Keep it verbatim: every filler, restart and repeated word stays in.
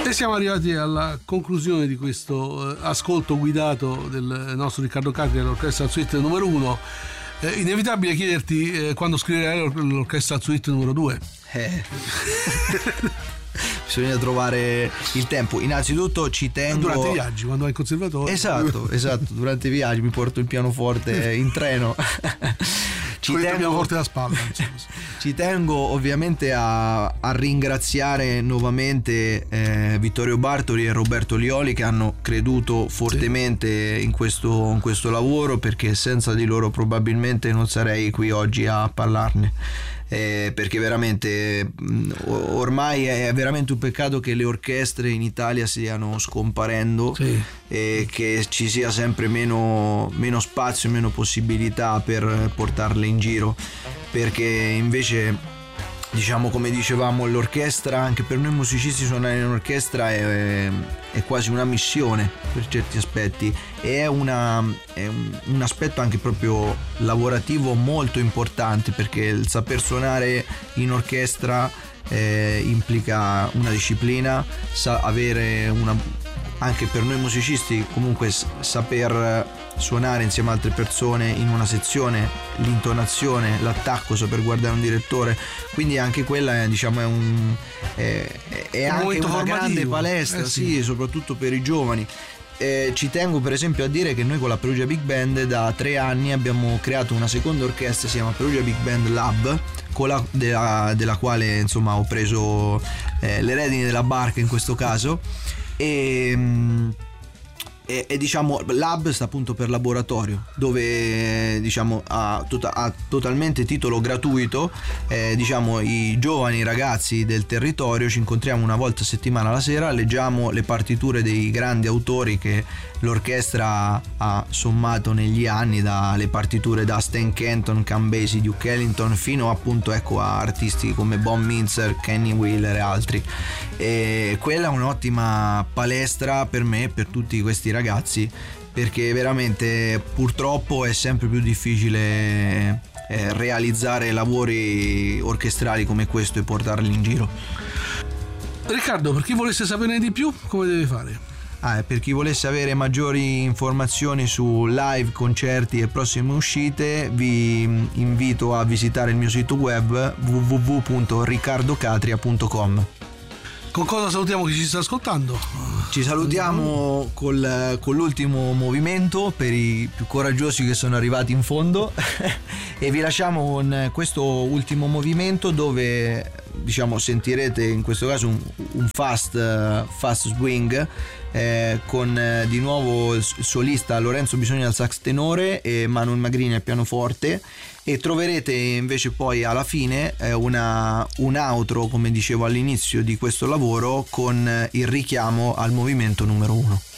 E siamo arrivati alla conclusione di questo eh, ascolto guidato del nostro Riccardo Catria all'Orchestra Suite numero uno. Eh, inevitabile chiederti eh, quando scriverai l'Orchestra Suite numero due. Eh. Bisogna trovare il tempo. Innanzitutto ci tengo durante i viaggi, quando vai in conservatorio. Esatto, esatto, durante i viaggi mi porto il pianoforte in treno. Ci con il tengo, pianoforte alla spalla, ci tengo ovviamente a, a ringraziare nuovamente eh, Vittorio Bartoli e Roberto Lioli, che hanno creduto fortemente sì. in, questo, in questo lavoro, perché senza di loro probabilmente non sarei qui oggi a parlarne. Eh, perché veramente ormai è veramente un peccato che le orchestre in Italia stiano scomparendo, sì. e che ci sia sempre meno, meno spazio e meno possibilità per portarle in giro, perché invece, diciamo, come dicevamo, l'orchestra, anche per noi musicisti suonare in orchestra è, è quasi una missione per certi aspetti, e è, una, è un, un aspetto anche proprio lavorativo molto importante, perché il saper suonare in orchestra eh, implica una disciplina, sa, avere una, anche per noi musicisti comunque saper suonare insieme a altre persone in una sezione, l'intonazione, l'attacco, saper guardare un direttore, quindi anche quella è, diciamo, è un è, è un anche una formativo. Grande palestra, eh sì. sì, soprattutto per i giovani. Eh, ci tengo per esempio a dire che noi con la Perugia Big Band da tre anni abbiamo creato una seconda orchestra, si chiama Perugia Big Band Lab, con la, della, della quale insomma ho preso eh, le redini della barca in questo caso, e E, e diciamo Lab sta appunto per laboratorio, dove diciamo a, to- a totalmente titolo gratuito eh, diciamo i giovani ragazzi del territorio ci incontriamo una volta a settimana la sera, leggiamo le partiture dei grandi autori che l'orchestra ha sommato negli anni, dalle partiture da Stan Kenton, Count Basie, Duke Ellington, fino appunto ecco a artisti come Bob Mintzer, Kenny Wheeler e altri. E quella è un'ottima palestra per me e per tutti questi ragazzi, perché veramente purtroppo è sempre più difficile eh, realizzare lavori orchestrali come questo e portarli in giro. Riccardo, per chi volesse saperne di più, come deve fare? Ah, per chi volesse avere maggiori informazioni su live, concerti e prossime uscite, vi invito a visitare il mio sito web w w w punto riccardo catria punto com. Con cosa salutiamo chi ci sta ascoltando? Ci salutiamo col, con l'ultimo movimento per i più coraggiosi che sono arrivati in fondo e vi lasciamo con questo ultimo movimento, dove diciamo sentirete in questo caso un, un fast, fast swing eh, con eh, di nuovo il solista Lorenzo Bisogna al sax tenore e Manuel Magrini al pianoforte, e troverete invece poi alla fine eh, una, un outro, come dicevo all'inizio di questo lavoro, con il richiamo al movimento numero uno.